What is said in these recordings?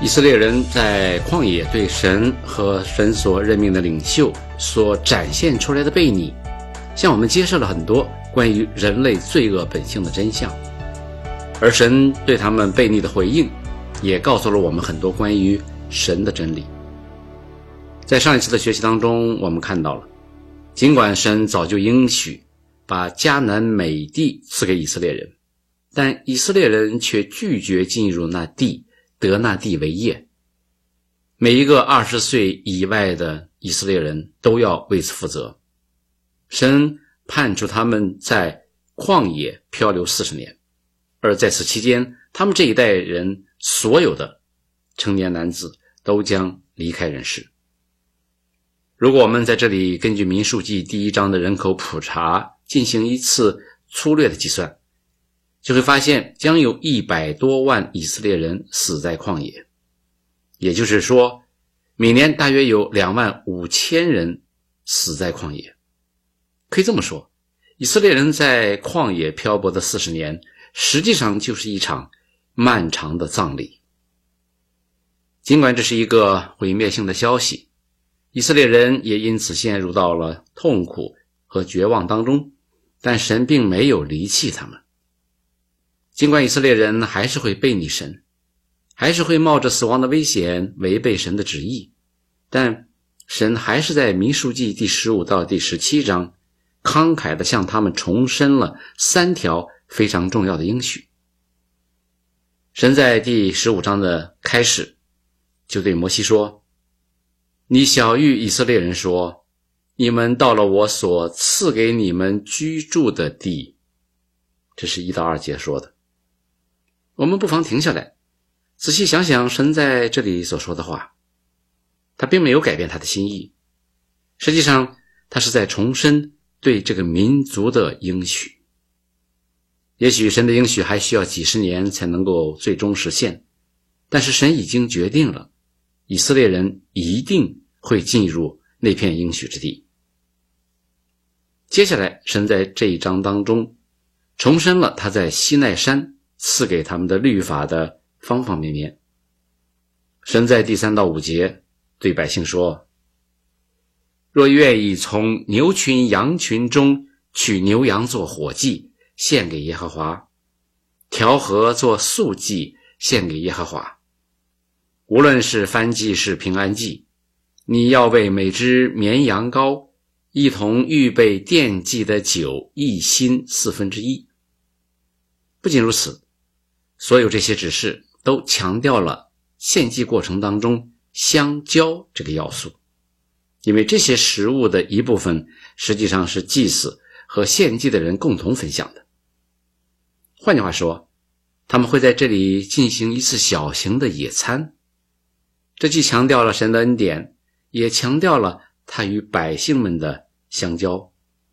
以色列人在旷野对神和神所任命的领袖所展现出来的悖逆，向我们揭示了很多关于人类罪恶本性的真相，而神对他们悖逆的回应也告诉了我们很多关于神的真理。在上一次的学习当中，我们看到了，尽管神早就应许把迦南美地赐给以色列人，但以色列人却拒绝进入那地，得那地为业。每一个20岁以外的以色列人都要为此负责。神判处他们在旷野漂流40年，而在此期间，他们这一代人所有的成年男子都将离开人世。如果我们在这里根据民数记第1章的人口普查进行一次粗略的计算，就会发现将有100多万以色列人死在旷野，也就是说每年大约有25000人死在旷野。可以这么说，以色列人在旷野漂泊的40年实际上就是一场漫长的葬礼。尽管这是一个毁灭性的消息，以色列人也因此陷入到了痛苦和绝望当中，但神并没有离弃他们。尽管以色列人还是会背逆神，还是会冒着死亡的危险违背神的旨意，但神还是在民数记第15到第17章慷慨地向他们重申了3条非常重要的应许。神在第15章的开始就对摩西说，你晓谕以色列人说，你们到了我所赐给你们居住的地。这是1到2节说的。我们不妨停下来仔细想想神在这里所说的话，他并没有改变他的心意，实际上他是在重申对这个民族的应许。也许神的应许还需要几十年才能够最终实现，但是神已经决定了，以色列人一定会进入那片应许之地。接下来神在这一章当中重申了他在西奈山赐给他们的律法的方方面面。神在第3到5节对百姓说，若愿意从牛群羊群中取牛羊做火祭献给耶和华，调和做素祭献给耶和华，无论是燔祭是平安祭，你要为每只绵羊羔一同预备奠祭的酒1新1/4。不仅如此，所有这些指示都强调了献祭过程当中相交这个要素，因为这些食物的一部分实际上是祭司和献祭的人共同分享的。换句话说，他们会在这里进行一次小型的野餐，这既强调了神的恩典，也强调了他与百姓们的相交。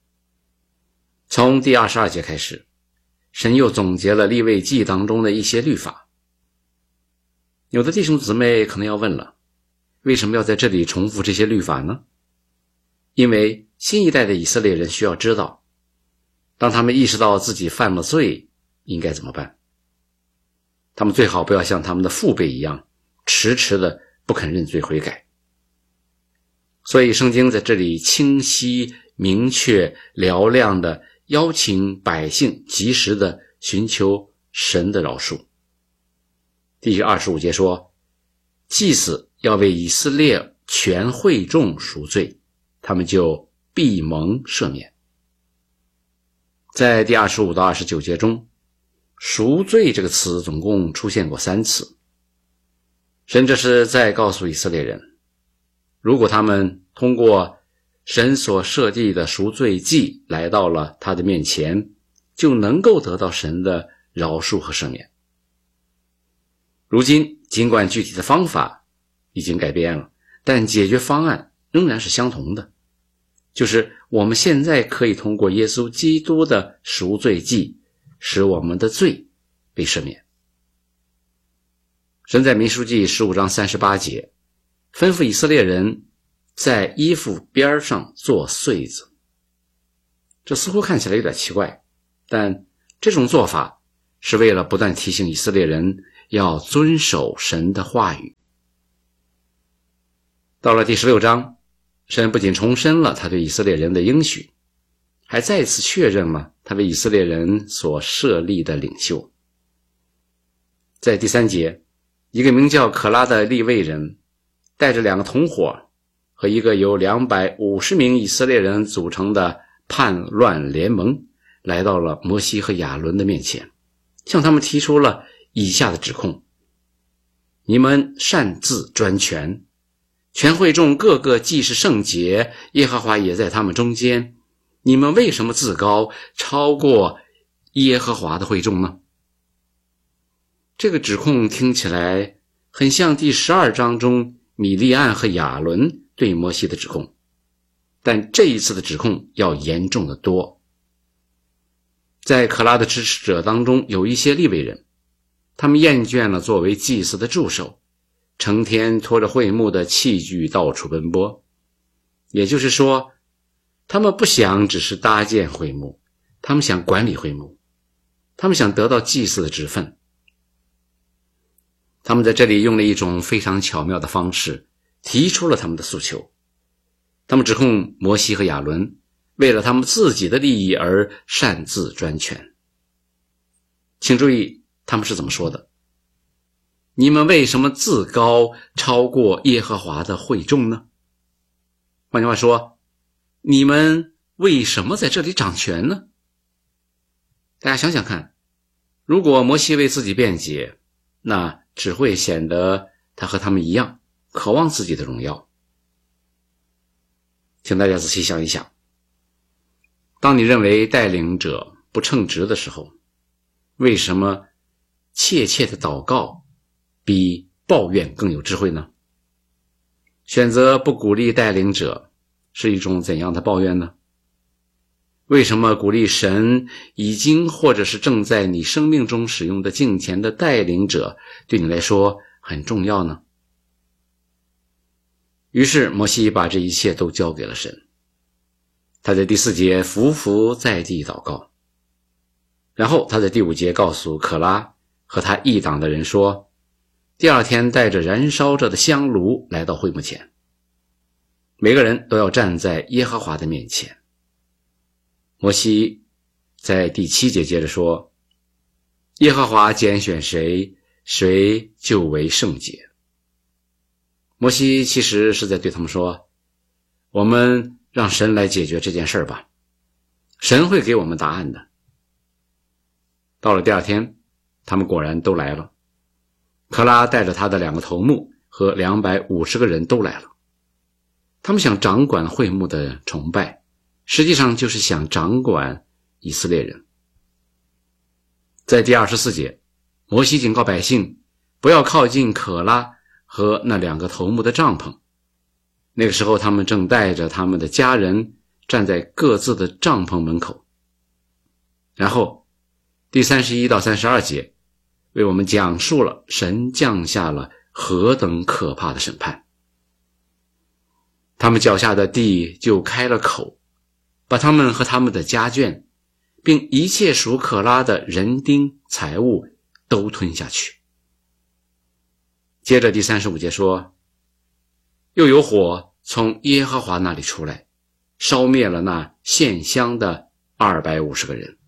从第22节开始，神又总结了利未记当中的一些律法。有的弟兄姊妹可能要问了，为什么要在这里重复这些律法呢？因为新一代的以色列人需要知道，当他们意识到自己犯了罪，应该怎么办。他们最好不要像他们的父辈一样，迟迟的不肯认罪悔改。所以圣经在这里清晰、明确、嘹亮的邀请百姓及时的寻求神的饶恕。第25节说，祭司要为以色列全会众赎罪，他们就必蒙赦免。在第25到29节中，赎罪这个词总共出现过3次。神这是在告诉以色列人，如果他们通过神所设立的赎罪祭来到了他的面前，就能够得到神的饶恕和赦免。如今尽管具体的方法已经改变了，但解决方案仍然是相同的，就是我们现在可以通过耶稣基督的赎罪祭使我们的罪被赦免。神在民数记15章38节吩咐以色列人在衣服边上做穗子。这似乎看起来有点奇怪，但这种做法是为了不断提醒以色列人要遵守神的话语。 到了第16章，神不仅重申了他对以色列人的应许，还再次确认了他为以色列人所设立的领袖。在第3节，一个名叫可拉的利未人带着2个同伙和一个由250名以色列人组成的叛乱联盟来到了摩西和亚伦的面前，向他们提出了以下的指控：你们擅自专权，全会众个个既是圣洁，耶和华也在他们中间，你们为什么自高，超过耶和华的会众呢？这个指控听起来很像第12章中米利暗和亚伦对摩西的指控，但这一次的指控要严重得多。在可拉的支持者当中有一些利未人，他们厌倦了作为祭司的助手，成天拖着会幕的器具到处奔波。也就是说，他们不想只是搭建会幕，他们想管理会幕，他们想得到祭司的职分。他们在这里用了一种非常巧妙的方式，提出了他们的诉求。他们指控摩西和亚伦为了他们自己的利益而擅自专权。请注意他们是怎么说的：你们为什么自高，超过耶和华的会众呢？换句话说，你们为什么在这里掌权呢？大家想想看，如果摩西为自己辩解，那只会显得他和他们一样，渴望自己的荣耀。请大家仔细想一想，当你认为带领者不称职的时候，为什么切切的祷告比抱怨更有智慧呢？选择不鼓励带领者是一种怎样的抱怨呢？为什么鼓励神已经或者是正在你生命中使用的敬虔的带领者对你来说很重要呢？于是摩西把这一切都交给了神。他在第4节匍匐在地祷告，然后他在第5节告诉可拉和他一党的人说，第2天带着燃烧着的香炉来到会幕前，每个人都要站在耶和华的面前。摩西在第7节接着说，耶和华拣选谁，谁就为圣洁。摩西其实是在对他们说，我们让神来解决这件事吧，神会给我们答案的。到了第2天，他们果然都来了，可拉带着他的2个头目和250个人都来了。他们想掌管会幕的崇拜，实际上就是想掌管以色列人。在第24节，摩西警告百姓不要靠近可拉和那2个头目的帐篷。那个时候他们正带着他们的家人站在各自的帐篷门口。然后第31到32节为我们讲述了神降下了何等可怕的审判。他们脚下的地就开了口，把他们和他们的家眷并一切属可拉的人丁财物都吞下去。接着第35节说，又有火从耶和华那里出来，烧灭了那献香的250个人。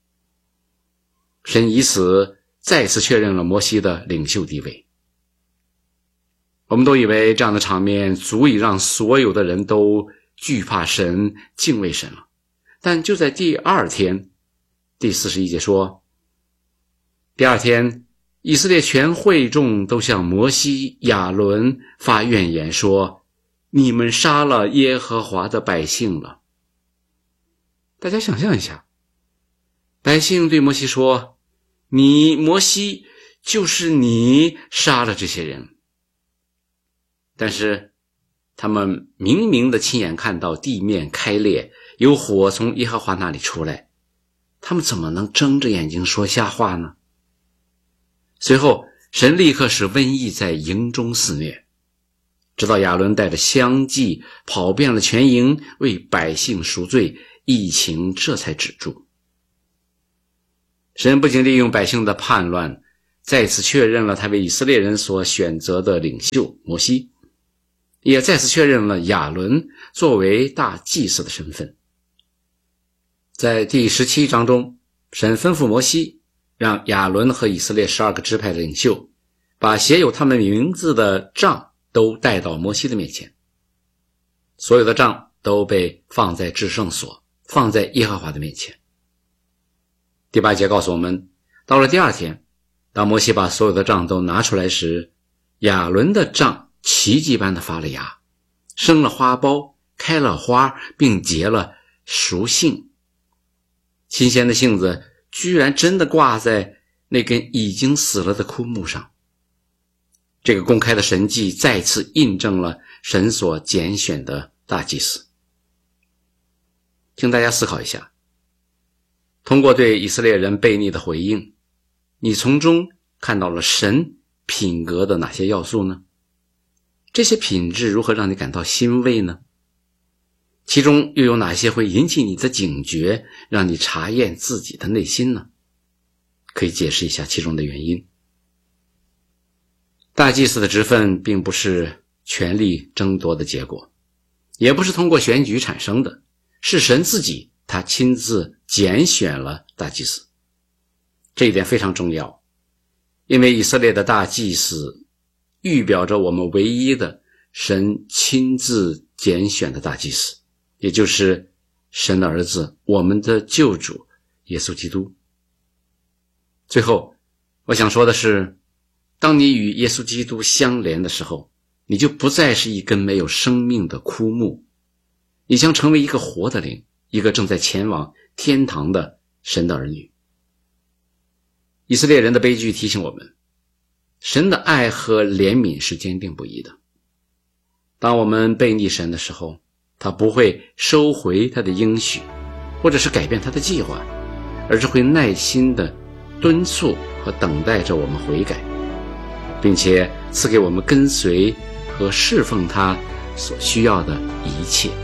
神以此再次确认了摩西的领袖地位。我们都以为这样的场面足以让所有的人都惧怕神，敬畏神了。但就在第2天，第41节说，第2天以色列全会众都向摩西、亚伦发怨言说，你们杀了耶和华的百姓了。大家想象一下，百姓对摩西说，你摩西，就是你杀了这些人。但是他们明明的亲眼看到地面开裂，有火从耶和华那里出来，他们怎么能睁着眼睛说瞎话呢？随后神立刻使瘟疫在营中肆虐，直到亚伦带着香祭跑遍了全营，为百姓赎罪，疫情这才止住。神不仅利用百姓的叛乱，再次确认了他为以色列人所选择的领袖摩西， 也再次确认了亚伦作为大祭司的身份。在第17章中，神吩咐摩西让亚伦和以色列12个支派的领袖把写有他们名字的杖都带到摩西的面前。所有的杖都被放在至圣所，放在耶和华的面前。第8节告诉我们，到了第2天，当摩西把所有的杖都拿出来时，亚伦的杖奇迹般的发了芽，生了花苞，开了花，并结了熟杏。新鲜的杏子居然真的挂在那根已经死了的枯木上。这个公开的神迹再次印证了神所拣选的大祭司。请大家思考一下，通过对以色列人悖逆的回应，你从中看到了神品格的哪些要素呢？这些品质如何让你感到欣慰呢？其中又有哪些会引起你的警觉，让你查验自己的内心呢？可以解释一下其中的原因。大祭司的职分并不是权力争夺的结果，也不是通过选举产生的，是神自己他亲自拣选了大祭司。这一点非常重要，因为以色列的大祭司预表着我们唯一的神亲自拣选的大祭司，也就是神的儿子，我们的救主耶稣基督。最后我想说的是，当你与耶稣基督相连的时候，你就不再是一根没有生命的枯木，你将成为一个活的灵，一个正在前往天堂的神的儿女。以色列人的悲剧提醒我们，神的爱和怜悯是坚定不移的。当我们悖逆神的时候，他不会收回他的应许，或者是改变他的计划，而是会耐心地敦促和等待着我们悔改，并且赐给我们跟随和侍奉他所需要的一切。